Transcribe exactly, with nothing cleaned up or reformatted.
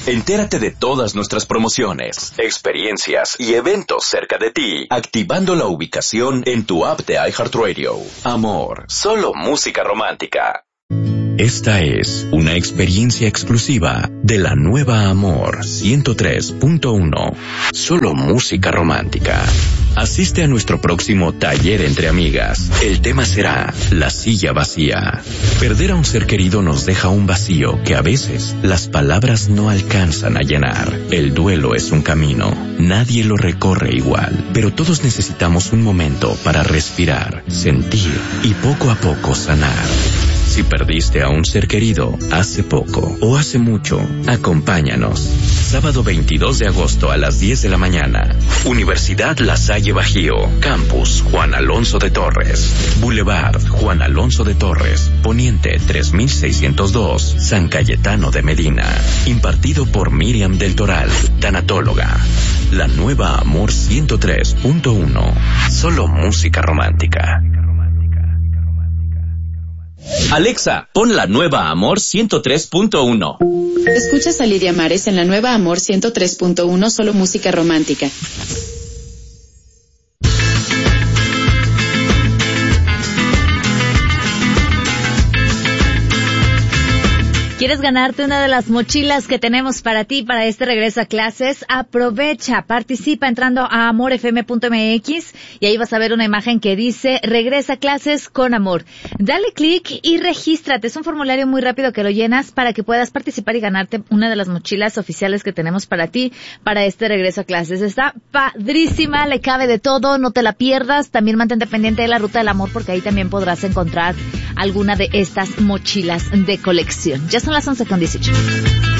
Entérate de todas nuestras promociones, experiencias y eventos cerca de ti, activando la ubicación en tu app de iHeartRadio. Amor, solo música romántica. Esta es una experiencia exclusiva de la nueva Amor ciento tres punto uno. Solo música romántica. Asiste a nuestro próximo taller entre amigas. El tema será la silla vacía. Perder a un ser querido nos deja un vacío que a veces las palabras no alcanzan a llenar. El duelo es un camino. Nadie lo recorre igual, pero todos necesitamos un momento para respirar, sentir y poco a poco sanar. Si perdiste a un ser querido hace poco o hace mucho, acompáñanos. Sábado veintidós de agosto a las diez de la mañana. Universidad La Salle Bajío. Campus Juan Alonso de Torres. Boulevard Juan Alonso de Torres. Poniente tres mil seiscientos dos. San Cayetano de Medina. Impartido por Miriam del Toral, tanatóloga. La nueva Amor ciento tres punto uno. Solo música romántica. Alexa, pon la nueva Amor ciento tres punto uno. Escuchas a Lidia Mares en la nueva Amor ciento tres punto uno, solo música romántica. ¿Quieres ganarte una de las mochilas que tenemos para ti para este regreso a clases? Aprovecha, participa entrando a amor f m punto m x y ahí vas a ver una imagen que dice regresa a clases con amor. Dale clic y regístrate. Es un formulario muy rápido que lo llenas para que puedas participar y ganarte una de las mochilas oficiales que tenemos para ti para este regreso a clases. Está padrísima, le cabe de todo, no te la pierdas. También mantente pendiente de la Ruta del Amor porque ahí también podrás encontrar alguna de estas mochilas de colección. Ya son las once con dieciocho.